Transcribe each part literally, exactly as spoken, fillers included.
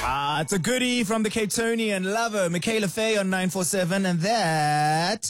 Ah, it's a goodie from the Cape Tonian lover, Michaela Faye on nine four seven, and that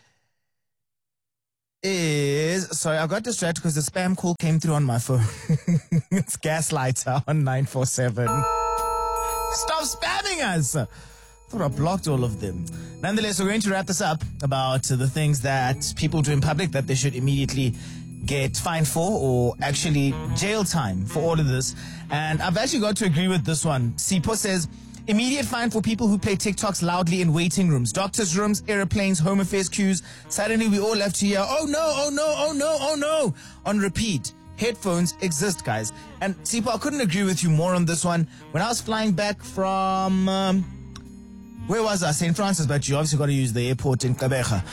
is... Sorry, I got distracted because the spam call came through on my phone. It's Gaslighter on nine four seven. Stop spamming us! I thought I blocked all of them. Nonetheless, we're going to wrap this up about the things that people do in public that they should immediately get fined for, or actually jail time for all of this. And I've actually got to agree with this one. Sipo says, immediate fine for people who play TikToks loudly in waiting rooms, doctors' rooms, airplanes, home affairs queues. Suddenly we all have to hear, oh no, oh no, oh no, oh no, on repeat. Headphones exist, guys. And Sipo, I couldn't agree with you more on this one. When I was flying back from, um, where was I? Saint Francis, but you obviously got to use the airport in Gqeberha.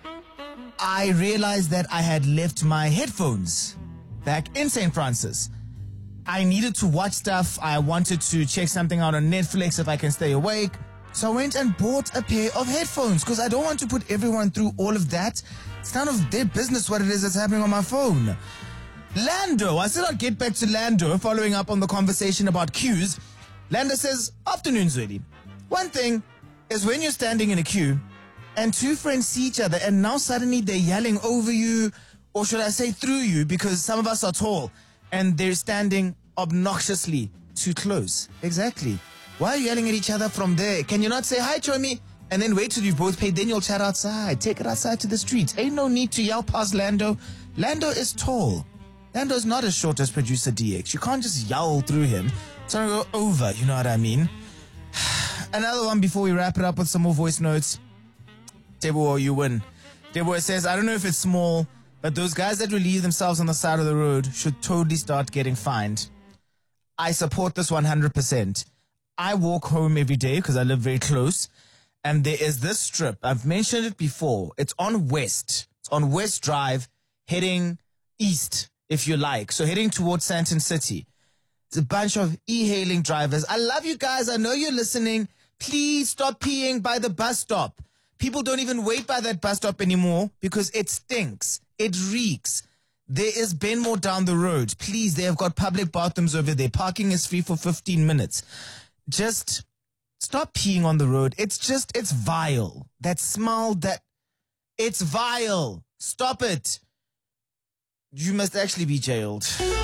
I realized that I had left my headphones back in Saint Francis. I needed to watch stuff. I wanted to check something out on Netflix if I can stay awake. So I went and bought a pair of headphones because I don't want to put everyone through all of that. It's none of their business what it is that's happening on my phone. Lando, I said I'd get back to Lando following up on the conversation about queues. Lando says, afternoon, Zweli. One thing is when you're standing in a queue and two friends see each other and now suddenly they're yelling over you, or should I say through you, because some of us are tall and they're standing obnoxiously too close. Exactly. Why are you yelling at each other from there? Can you not say, hi, Chomi, and then wait till you've both paid, then you'll chat outside. Take it outside to the streets. Ain't no need to yell past Lando. Lando is tall. Lando is not as short as producer D X. You can't just yell through him. It's going to go over, you know what I mean? Another one before we wrap it up with some more voice notes. Teboho, you win. Teboho says, I don't know if it's small, but those guys that relieve themselves on the side of the road should totally start getting fined. I support this one hundred percent. I walk home every day because I live very close, and there is this strip. I've mentioned it before. It's on West. It's on West Drive, heading east, if you like. So heading towards Sandton City. It's a bunch of e-hailing drivers. I love you guys. I know you're listening. Please stop peeing by the bus stop. People don't even wait by that bus stop anymore because it stinks. It reeks. There is Benmore down the road. Please, they have got public bathrooms over there. Parking is free for fifteen minutes. Just stop peeing on the road. It's just, it's vile. That smell, that, it's vile. Stop it. You must actually be jailed.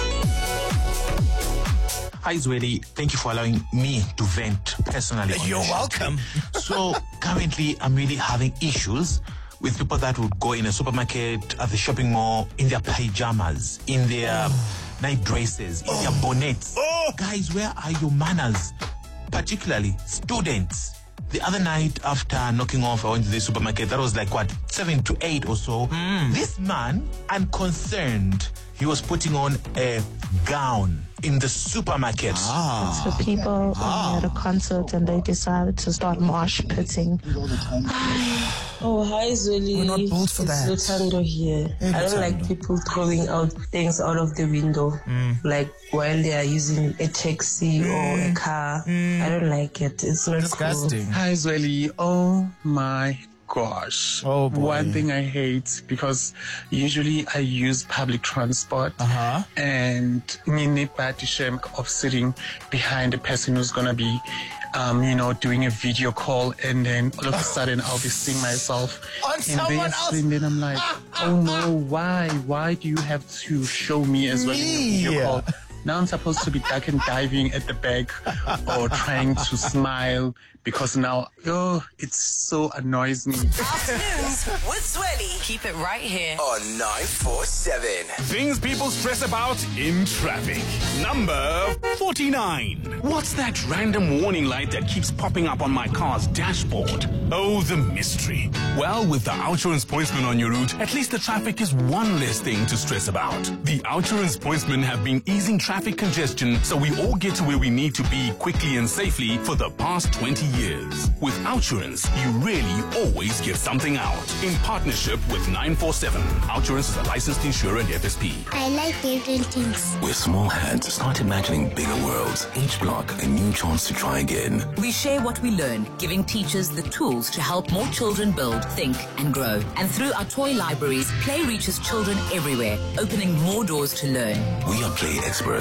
Hi, Zweli. Thank you for allowing me to vent personally. You're welcome. So currently, I'm really having issues with people that would go in a supermarket, at the shopping mall, in their pajamas, in their oh. night dresses, in oh. their bonnets. Oh. Guys, where are your manners? Particularly students. The other night, after knocking off, I went to the supermarket. That was like, what, seven to eight or so. Mm. This man, unconcerned, he was putting on a gown in the supermarket. Ah. So people ah. are at a concert and they decided to start mosh pitting. Oh, hi, Zweli. We're not built for it's that. Lutando here. Hey, I don't Lutando. like people throwing out things out of the window, mm. like while they are using a taxi mm. or a car. Mm. I don't like it. It's not disgusting. Cool. Hi, Zweli. Oh my gosh. Oh boy. One thing I hate, because usually I use public transport, uh-huh. and me bad shame of sitting behind a person who's gonna be um, you know, doing a video call, and then all of a sudden I'll be seeing myself on in someone their else. screen, then I'm like, oh no, why? Why do you have to show me as well in a video call? Now I'm supposed to be duck and diving at the back or trying to smile, because now, oh, it so annoys me. Afternoons with Zweli. Keep it right here on nine four seven. Things people stress about in traffic. Number forty-nine. What's that random warning light that keeps popping up on my car's dashboard? Oh, the mystery. Well, with the Outsurance Pointsman on your route, at least the traffic is one less thing to stress about. The Outsurance Pointsmen have been easing traffic congestion so we all get to where we need to be quickly and safely for the past twenty years. With Outsurance, you really always get something out. In partnership with nine four seven. Outsurance is a licensed insurer and F S P. I like building things. With small hands, start imagining bigger worlds. Each block, a new chance to try again. We share what we learn, giving teachers the tools to help more children build, think, and grow. And through our toy libraries, play reaches children everywhere, opening more doors to learn. We are play experts.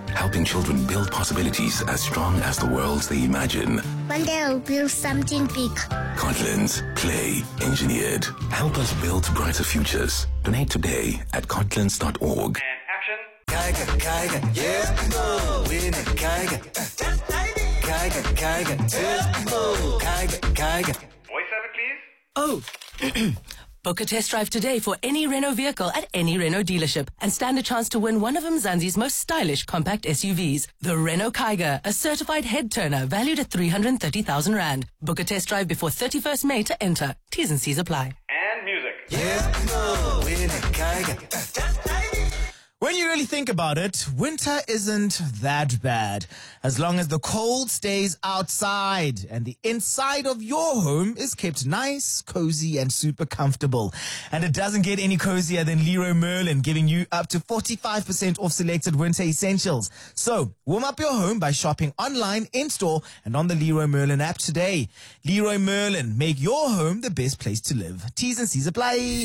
helping children build possibilities as strong as the worlds they imagine. One day I'll build something big. Cortland's Play Engineered. Help us build brighter futures. Donate today at cortlands dot org. Kaiga, Kaiga, yeah, no, win it, Kaiga. Kaiga, Kaiga, yeah, Kaiga, Kaiga. Voiceover, please. Oh. Book a test drive today for any Renault vehicle at any Renault dealership and stand a chance to win one of Mzansi's most stylish compact S U Vs, the Renault Kaiga, a certified head turner valued at three hundred thirty thousand rand. Book a test drive before thirty-first May to enter. T's and C's apply. And music. Yeah, no, win it, Kaiga. When you really think about it, winter isn't that bad. As long as the cold stays outside and the inside of your home is kept nice, cozy, and super comfortable. And it doesn't get any cozier than Leroy Merlin, giving you up to forty-five percent off selected winter essentials. So, warm up your home by shopping online, in-store, and on the Leroy Merlin app today. Leroy Merlin, make your home the best place to live. T's and C's apply.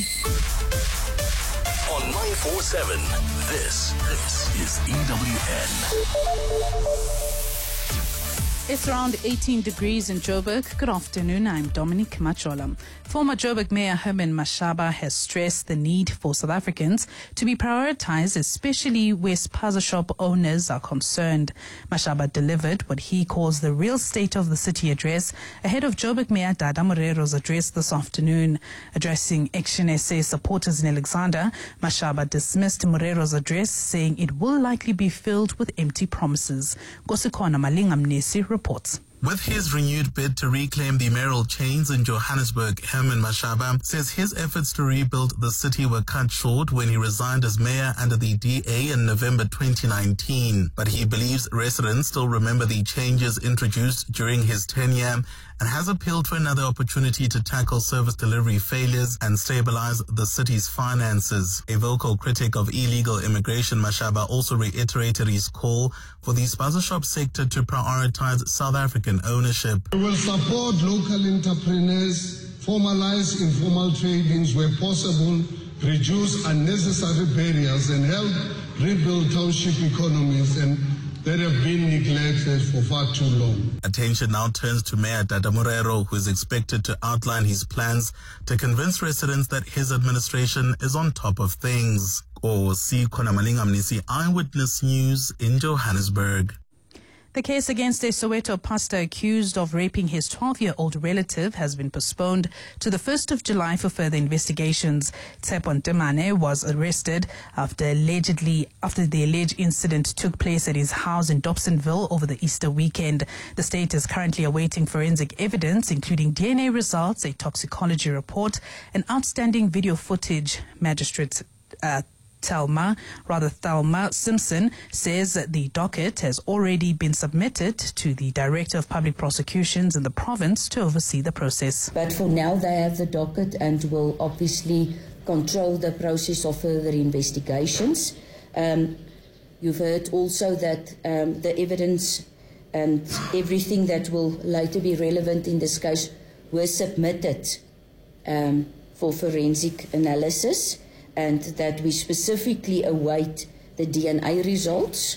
On nine four seven, this, this is E W N. It's around eighteen degrees in Joburg. Good afternoon, I'm Dominique Machola. Former Joburg Mayor Herman Mashaba has stressed the need for South Africans to be prioritized, especially where spaza shop owners are concerned. Mashaba delivered what he calls the real state of the city address ahead of Joburg Mayor Dada Morero's address this afternoon. Addressing Action S A supporters in Alexander, Mashaba dismissed Morero's address, saying it will likely be filled with empty promises. Kosikona Malinga Mnesi reports. With his renewed bid to reclaim the mayoral chains in Johannesburg, Herman Mashaba says his efforts to rebuild the city were cut short when he resigned as mayor under the D A in November twenty nineteen. But he believes residents still remember the changes introduced during his tenure and has appealed for another opportunity to tackle service delivery failures and stabilize the city's finances. A vocal critic of illegal immigration, Mashaba also reiterated his call for the spaza shop sector to prioritize South African ownership. We will support local entrepreneurs, formalize informal tradings where possible, reduce unnecessary barriers and help rebuild township economies and that have been neglected for far too long. Attention now turns to Mayor Dada Morero, who is expected to outline his plans to convince residents that his administration is on top of things. Or see Konamalinga Mnisi, Eyewitness News in Johannesburg. The case against a Soweto pastor accused of raping his twelve-year-old relative has been postponed to the first of July for further investigations. Tshepo Ntemane was arrested after allegedly after the alleged incident took place at his house in Dobsonville over the Easter weekend. The state is currently awaiting forensic evidence, including D N A results, a toxicology report, and outstanding video footage. Magistrate uh, Thelma, rather Thelma Simpson says that the docket has already been submitted to the Director of Public Prosecutions in the province to oversee the process. But for now they have the docket and will obviously control the process of further investigations. Um, you've heard also that um, the evidence and everything that will later be relevant in this case were submitted um, for forensic analysis, and that we specifically await the D N A results.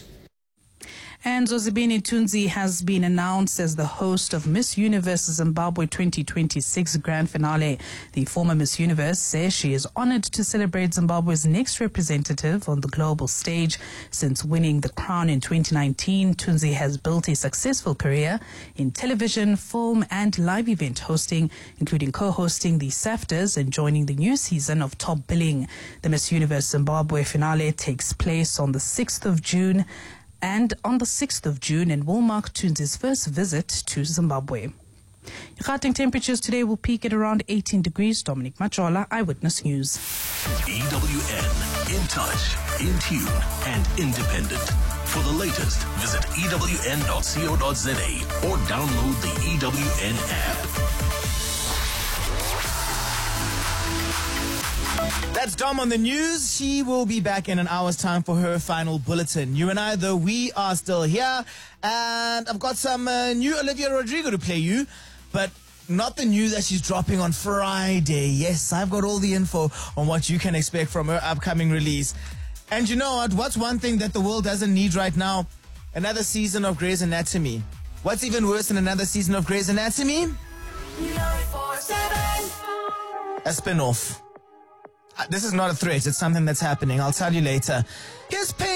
And Zozibini Tunzi has been announced as the host of Miss Universe Zimbabwe twenty twenty-six Grand Finale. The former Miss Universe says she is honored to celebrate Zimbabwe's next representative on the global stage. Since winning the crown in twenty nineteen, Tunzi has built a successful career in television, film, and live event hosting, including co-hosting the SAFTAs and joining the new season of Top Billing. The Miss Universe Zimbabwe Finale takes place on the sixth of June and on the sixth of June and will mark Tunzi's first visit to Zimbabwe. Gauteng temperatures today will peak at around eighteen degrees. Dominic Machola, Eyewitness News. E W N, in touch, in tune, and independent. For the latest, visit E W N dot co dot za or download the E W N app. That's Dom on the news. She will be back in an hour's time for her final bulletin. You and I, though, we are still here. And I've got some uh, new Olivia Rodrigo to play you, but not the news that she's dropping on Friday. Yes, I've got all the info on what you can expect from her upcoming release. And you know what? What's one thing that the world doesn't need right now? Another season of Grey's Anatomy. What's even worse than another season of Grey's Anatomy? A spin-off. Uh, This is not a threat. It's something that's happening. I'll tell you later. Here's Pay